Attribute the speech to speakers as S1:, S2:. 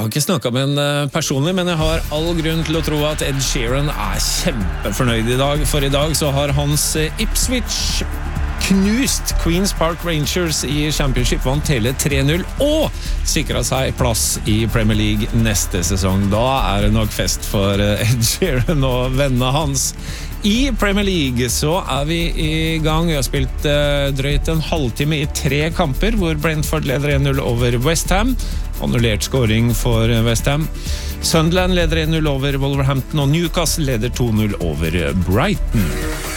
S1: har ikke snakket med en personlig, men jeg har all grunn til å tro at Ed Sheeran kjempefornøyd i dag, for i dag så har hans Ipswich knust Queen's Park Rangers i Championship, vant hele 3-0 og sikret seg plass i Premier League neste sesong. Da det nok fest for Ed Sheeran og vennene hans. I Premier League så vi i gang. Vi har spilt drøyt en halvtime i 3 kamper, hvor Brentford leder 1-0 over West Ham. Annullert scoring for West Ham. Sunderland leder 1-0 over Wolverhampton, og Newcastle leder 2-0 over Brighton.